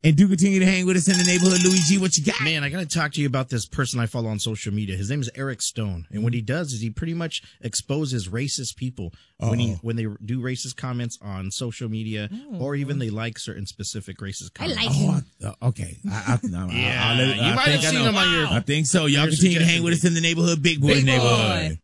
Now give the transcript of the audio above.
And do continue to hang with us in the neighborhood. Luigi, what you got? Man, I got to talk to you about this person I follow on social media. His name is Eric Stone. And what he does is he pretty much exposes racist people when they do racist comments on social media, or even they like certain specific racist comments. I like him. Okay. You might have seen him on your. I think so. Y'all continue to hang with us in the neighborhood. Big boy neighborhood.